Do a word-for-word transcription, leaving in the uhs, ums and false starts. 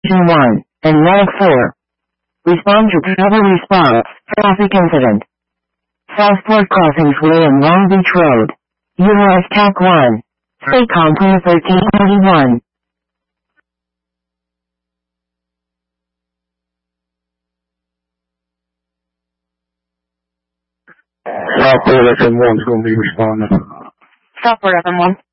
one, and Medic four. Respond to travel response, traffic incident. Southport Crossings Way and Long Beach Road. Utilize T A C one. Stay calm to thirteen ninety-one. Southport F M one is going to be responding. Southport F M one.